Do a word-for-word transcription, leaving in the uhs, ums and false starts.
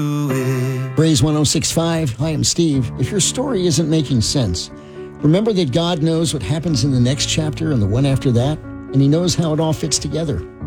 Praise one oh six point five. Hi, I'm Steve. If your story isn't making sense, remember that God knows what happens in the next chapter and the one after that, and He knows how it all fits together.